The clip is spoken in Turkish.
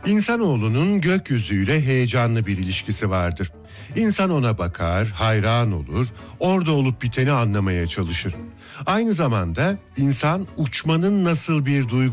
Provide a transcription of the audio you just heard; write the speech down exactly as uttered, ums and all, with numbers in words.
İnsanoğlunun gökyüzüyle heyecanlı bir ilişkisi vardır. İnsan ona bakar, hayran olur, orada olup biteni anlamaya çalışır. Aynı zamanda insan uçmanın nasıl bir duygu